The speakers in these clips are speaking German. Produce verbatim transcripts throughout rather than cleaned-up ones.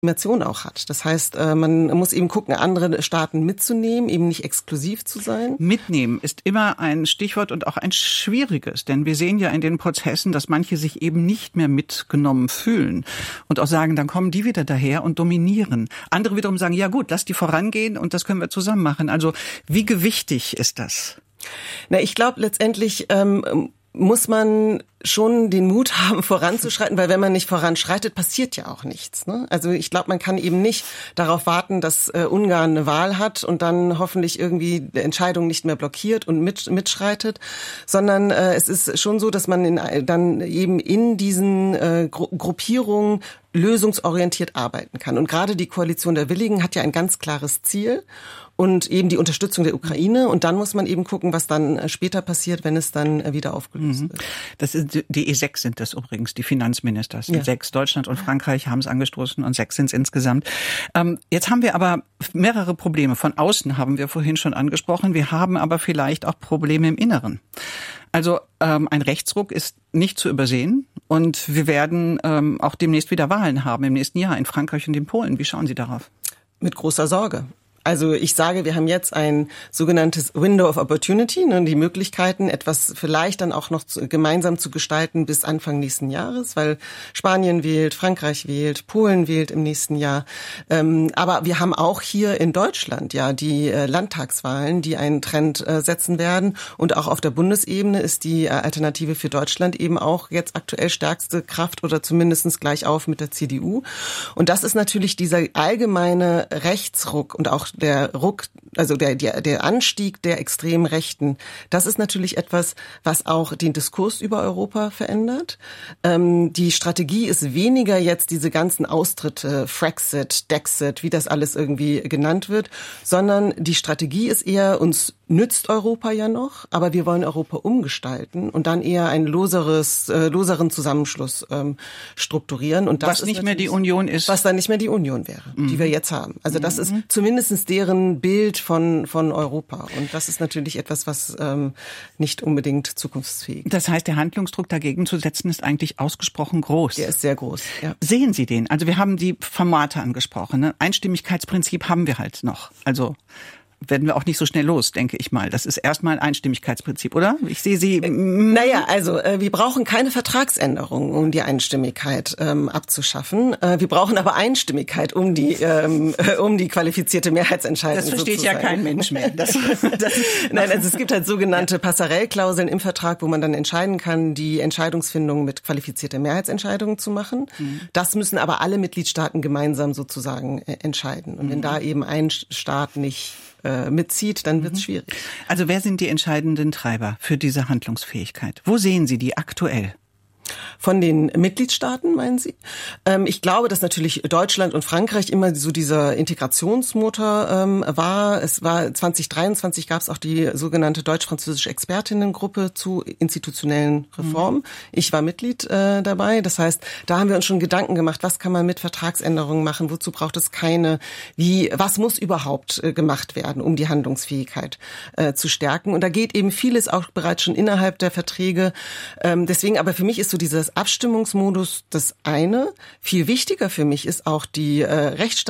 Legitimation auch hat. Das heißt, man muss eben gucken, andere Staaten mitzunehmen, eben nicht exklusiv zu sein. Mitnehmen ist immer ein Stichwort und auch ein schwieriges, denn wir sehen ja in den Prozessen, dass manche sich eben nicht mehr mitgenommen fühlen und auch sagen, dann kommen die wieder daher und dominieren. Andere wiederum sagen, ja gut, lass die vorangehen und das können wir zusammen machen. Also wie gewichtig ist das? Na, ich glaube letztendlich ähm, muss man schon den Mut haben, voranzuschreiten, weil wenn man nicht voranschreitet, passiert ja auch nichts. Ne? Also ich glaube, man kann eben nicht darauf warten, dass äh, Ungarn eine Wahl hat und dann hoffentlich irgendwie die Entscheidung nicht mehr blockiert und mit, mitschreitet, sondern äh, es ist schon so, dass man in, dann eben in diesen äh, Gru- Gruppierungen lösungsorientiert arbeiten kann. Und gerade die Koalition der Willigen hat ja ein ganz klares Ziel und eben die Unterstützung der Ukraine. Und dann muss man eben gucken, was dann später passiert, wenn es dann wieder aufgelöst wird. Das ist, die E sechs sind das übrigens, die Finanzminister. Es sind ja. sechs. Deutschland und Frankreich haben es angestoßen und sechs sind es insgesamt. Ähm, jetzt haben wir aber mehrere Probleme. Von außen haben wir vorhin schon angesprochen. Wir haben aber vielleicht auch Probleme im Inneren. Also ähm, ein Rechtsruck ist nicht zu übersehen und wir werden ähm, auch demnächst wieder Wahlen haben, im nächsten Jahr in Frankreich und in Polen. Wie schauen Sie darauf? Mit großer Sorge. Also ich sage, wir haben jetzt ein sogenanntes Window of Opportunity, ne, die Möglichkeiten, etwas vielleicht dann auch noch zu, gemeinsam zu gestalten bis Anfang nächsten Jahres, weil Spanien wählt, Frankreich wählt, Polen wählt im nächsten Jahr. Ähm, aber wir haben auch hier in Deutschland ja die äh, Landtagswahlen, die einen Trend äh, setzen werden. Und auch auf der Bundesebene ist die äh, Alternative für Deutschland eben auch jetzt aktuell stärkste Kraft oder zumindest gleich auf mit der C D U. Und das ist natürlich dieser allgemeine Rechtsruck und auch der Ruck, also der, der, der Anstieg der extremen Rechten, das ist natürlich etwas, was auch den Diskurs über Europa verändert. Ähm, die Strategie ist weniger jetzt diese ganzen Austritte, Frexit, Dexit, wie das alles irgendwie genannt wird, sondern die Strategie ist eher, uns nützt Europa ja noch, aber wir wollen Europa umgestalten und dann eher einen loseres, äh, loseren Zusammenschluss ähm, strukturieren. Und das was ist nicht mehr die Union ist. Was dann nicht mehr die Union wäre, mhm. die wir jetzt haben. Also das mhm. ist zumindest deren Bild von von Europa. Und das ist natürlich etwas, was ähm, nicht unbedingt zukunftsfähig ist. Das heißt, der Handlungsdruck dagegen zu setzen ist eigentlich ausgesprochen groß. Der ist sehr groß, ja. Sehen Sie den? Also wir haben die Formate angesprochen. Ne? Einstimmigkeitsprinzip haben wir halt noch. Also werden wir auch nicht so schnell los, denke ich mal. Das ist erstmal ein Einstimmigkeitsprinzip, oder? Ich sehe Sie... Äh, naja, also äh, wir brauchen keine Vertragsänderung, um die Einstimmigkeit ähm, abzuschaffen. Äh, wir brauchen aber Einstimmigkeit, um die ähm, äh, um die qualifizierte Mehrheitsentscheidung Das versteht sozusagen. Ja kein Mensch mehr. Das, das Nein, also es gibt halt sogenannte Passerellklauseln im Vertrag, wo man dann entscheiden kann, die Entscheidungsfindung mit qualifizierter Mehrheitsentscheidung zu machen. Mhm. Das müssen aber alle Mitgliedstaaten gemeinsam sozusagen äh, entscheiden. Und wenn mhm. da eben ein Staat nicht mitzieht, dann wird es schwierig. Also wer sind die entscheidenden Treiber für diese Handlungsfähigkeit? Wo sehen Sie die aktuell? Von den Mitgliedstaaten, meinen Sie? Ähm, ich glaube, dass natürlich Deutschland und Frankreich immer so dieser Integrationsmotor ähm, war. Es war zwanzig dreiundzwanzig gab es auch die sogenannte deutsch-französische Expertinnengruppe zu institutionellen Reformen. Mhm. Ich war Mitglied äh, dabei. Das heißt, da haben wir uns schon Gedanken gemacht, was kann man mit Vertragsänderungen machen, wozu braucht es keine, wie, was muss überhaupt äh, gemacht werden, um die Handlungsfähigkeit äh, zu stärken. Und da geht eben vieles auch bereits schon innerhalb der Verträge. Ähm, deswegen, aber für mich ist so dieses Abstimmungsmodus das eine. Viel wichtiger für mich ist auch die äh,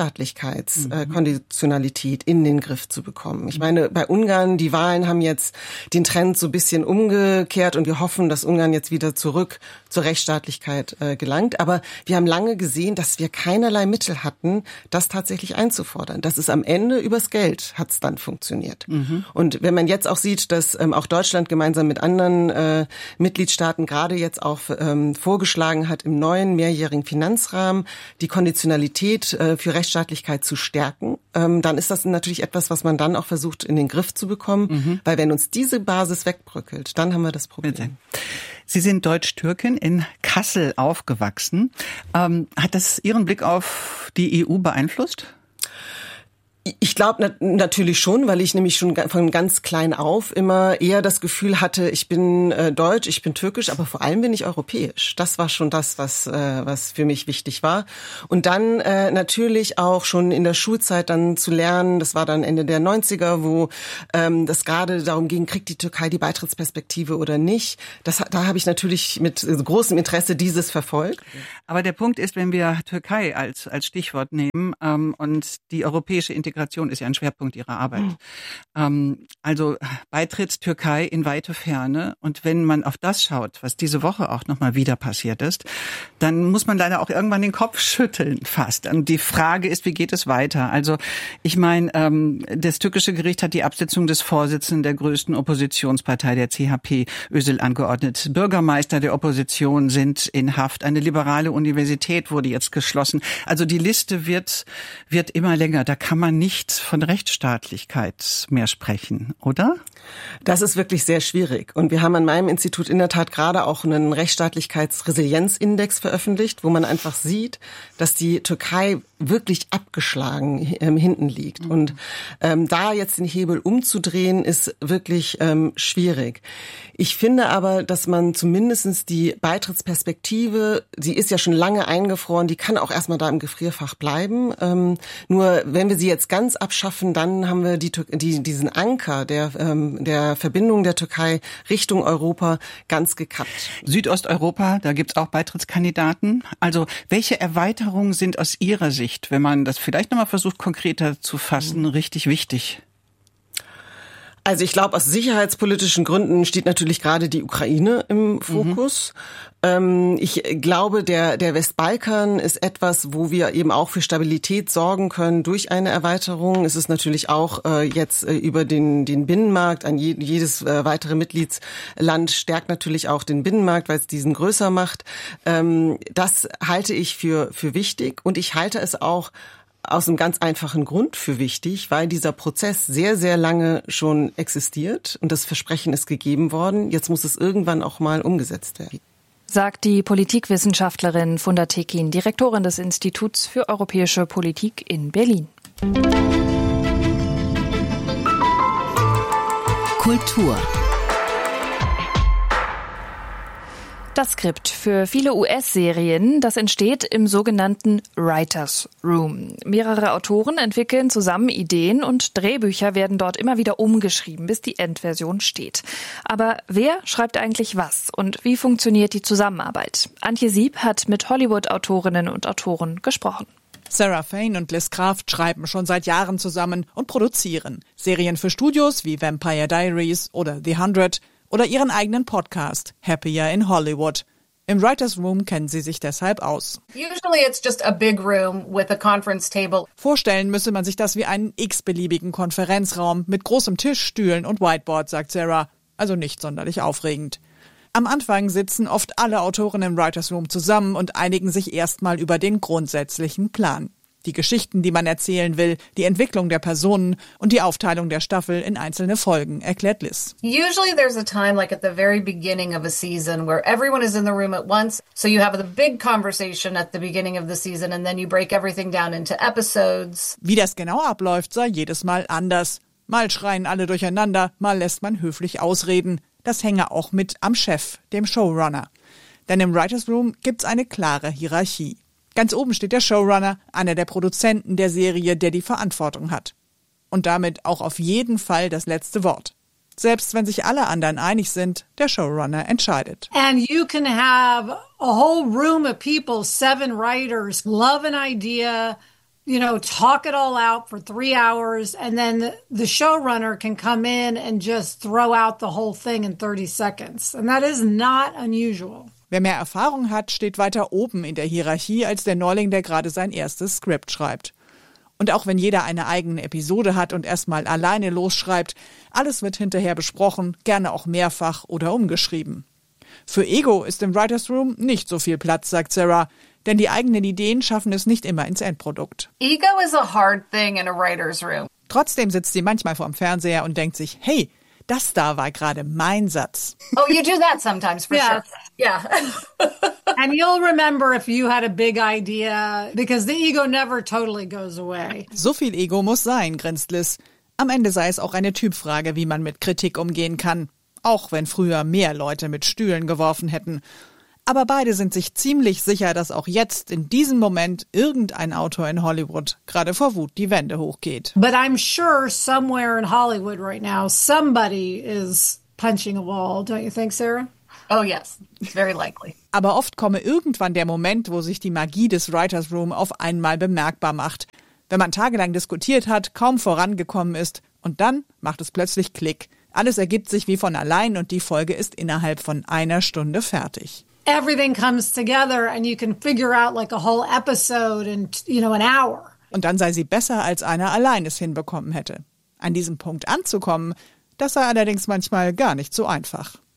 Rechtsstaatlichkeitskonditionalität äh, in den Griff zu bekommen. Ich meine, bei Ungarn, die Wahlen haben jetzt den Trend so ein bisschen umgekehrt und wir hoffen, dass Ungarn jetzt wieder zurück zur Rechtsstaatlichkeit äh, gelangt. Aber wir haben lange gesehen, dass wir keinerlei Mittel hatten, das tatsächlich einzufordern. Das ist am Ende übers Geld hat es dann funktioniert. Mhm. Und wenn man jetzt auch sieht, dass ähm, auch Deutschland gemeinsam mit anderen äh, Mitgliedstaaten gerade jetzt auch ähm, vorgeschlagen hat, im neuen mehrjährigen Finanzrahmen die Konditionalität äh, für Rechtsstaatlichkeit zu stärken, ähm, dann ist das natürlich etwas, was man dann auch versucht in den Griff zu bekommen. Mhm. Weil wenn uns diese Basis wegbröckelt, dann haben wir das Problem. Bitte. Sie sind Deutsch-Türkin, in Kassel aufgewachsen. Ähm, hat das Ihren Blick auf die E U beeinflusst? Ich glaube nat- natürlich schon, weil ich nämlich schon von ganz klein auf immer eher das Gefühl hatte, ich bin äh, deutsch, ich bin türkisch, aber vor allem bin ich europäisch. Das war schon das, was äh, was für mich wichtig war. Und dann äh, natürlich auch schon in der Schulzeit dann zu lernen, das war dann Ende der neunziger, wo ähm, das gerade darum ging, kriegt die Türkei die Beitrittsperspektive oder nicht. Das, da habe ich natürlich mit großem Interesse dieses verfolgt. Aber der Punkt ist, wenn wir Türkei als als Stichwort nehmen ähm, und die europäische Integration Integration ist ja ein Schwerpunkt Ihrer Arbeit. Mhm. Ähm, also Beitritt Türkei in weite Ferne. Und wenn man auf das schaut, was diese Woche auch nochmal wieder passiert ist, dann muss man leider auch irgendwann den Kopf schütteln fast. Und die Frage ist, wie geht es weiter? Also ich meine, ähm, das türkische Gericht hat die Absetzung des Vorsitzenden der größten Oppositionspartei, der C H P, Özil, angeordnet. Bürgermeister der Opposition sind in Haft. Eine liberale Universität wurde jetzt geschlossen. Also die Liste wird, wird immer länger. Da kann man nicht von Rechtsstaatlichkeit mehr sprechen, oder? Das ist wirklich sehr schwierig. Und wir haben an meinem Institut in der Tat gerade auch einen Rechtsstaatlichkeitsresilienzindex veröffentlicht, wo man einfach sieht, dass die Türkei wirklich abgeschlagen ähm, hinten liegt. Mhm. Und ähm, da jetzt den Hebel umzudrehen, ist wirklich ähm, schwierig. Ich finde aber, dass man zumindestens die Beitrittsperspektive, sie ist ja schon lange eingefroren, die kann auch erstmal da im Gefrierfach bleiben. Ähm, nur wenn wir sie jetzt ganz abschaffen, dann haben wir die, die, diesen Anker der, ähm, der Verbindung der Türkei Richtung Europa ganz gekappt. Südosteuropa, da gibt's auch Beitrittskandidaten. Also welche Erweiterungen sind aus Ihrer Sicht, wenn man das vielleicht nochmal versucht, konkreter zu fassen, richtig wichtig? Also ich glaube, aus sicherheitspolitischen Gründen steht natürlich gerade die Ukraine im Fokus. Mhm. Ähm, ich glaube, der, der Westbalkan ist etwas, wo wir eben auch für Stabilität sorgen können durch eine Erweiterung. Es ist natürlich auch äh, jetzt äh, über den, den Binnenmarkt. Ein je, jedes äh, weitere Mitgliedsland stärkt natürlich auch den Binnenmarkt, weil es diesen größer macht. Ähm, das halte ich für, für wichtig und ich halte es auch aus einem ganz einfachen Grund für wichtig, weil dieser Prozess sehr, sehr lange schon existiert und das Versprechen ist gegeben worden. Jetzt muss es irgendwann auch mal umgesetzt werden. Sagt die Politikwissenschaftlerin Funda Tekin, Direktorin des Instituts für europäische Politik in Berlin. Kultur. Das Skript für viele U S-Serien, das entsteht im sogenannten Writers' Room. Mehrere Autoren entwickeln zusammen Ideen und Drehbücher werden dort immer wieder umgeschrieben, bis die Endversion steht. Aber wer schreibt eigentlich was und wie funktioniert die Zusammenarbeit? Antje Sieb hat mit Hollywood-Autorinnen und Autoren gesprochen. Sarah Fain und Liz Kraft schreiben schon seit Jahren zusammen und produzieren Serien für Studios wie Vampire Diaries oder The Hundred oder ihren eigenen Podcast, Happier in Hollywood. Im Writers' Room kennen sie sich deshalb aus. Usually it's just a big room with a conference table. Vorstellen müsse man sich das wie einen x-beliebigen Konferenzraum mit großem Tisch, Stühlen und Whiteboard, sagt Sarah. Also nicht sonderlich aufregend. Am Anfang sitzen oft alle Autoren im Writers' Room zusammen und einigen sich erstmal über den grundsätzlichen Plan. Die Geschichten, die man erzählen will, die Entwicklung der Personen und die Aufteilung der Staffel in einzelne Folgen, erklärt Liz. Usually there's a time like at the very beginning of a season where everyone is in the room at once. So you have the big conversation at the beginning of the season and then you break everything down into episodes. Wie das genau abläuft, sei jedes Mal anders. Mal schreien alle durcheinander, mal lässt man höflich ausreden. Das hänge auch mit am Chef, dem Showrunner. Denn im Writers' Room gibt's eine klare Hierarchie. Ganz oben steht der Showrunner, einer der Produzenten der Serie, der die Verantwortung hat. Und damit auch auf jeden Fall das letzte Wort. Selbst wenn sich alle anderen einig sind, der Showrunner entscheidet. And you can have a whole room of people, seven writers, love an idea, you know, talk it all out for three hours, and then the, the showrunner can come in and just throw out the whole thing in thirty seconds. And that is not unusual. Wer mehr Erfahrung hat, steht weiter oben in der Hierarchie als der Neuling, der gerade sein erstes Skript schreibt. Und auch wenn jeder eine eigene Episode hat und erstmal alleine losschreibt, alles wird hinterher besprochen, gerne auch mehrfach oder umgeschrieben. Für Ego ist im Writers' Room nicht so viel Platz, sagt Sarah, denn die eigenen Ideen schaffen es nicht immer ins Endprodukt. Ego is a hard thing in a writer's room. Trotzdem sitzt sie manchmal vorm Fernseher und denkt sich, hey, Das da war gerade mein Satz. Oh, you do that sometimes, for Yes. sure. Yeah. And you'll remember if you had a big idea, because the ego never totally goes away. So viel Ego muss sein, grinst Liz. Am Ende sei es auch eine Typfrage, wie man mit Kritik umgehen kann. Auch wenn früher mehr Leute mit Stühlen geworfen hätten. Aber beide sind sich ziemlich sicher, dass auch jetzt in diesem Moment irgendein Autor in Hollywood gerade vor Wut die Wände hochgeht. But I'm sure somewhere in Hollywood right now, somebody is punching a wall. Don't you think, Sarah? Oh, yes. It's very likely. Aber oft komme irgendwann der Moment, wo sich die Magie des Writers Room auf einmal bemerkbar macht. Wenn man tagelang diskutiert hat, kaum vorangekommen ist und dann macht es plötzlich Klick. Alles ergibt sich wie von allein und die Folge ist innerhalb von einer Stunde fertig. Everything comes together and you can figure out like a whole episode in, you know, an hour. Und dann sei sie besser, als einer allein es hinbekommen hätte. An diesem Punkt anzukommen, das sei allerdings manchmal gar nicht so einfach.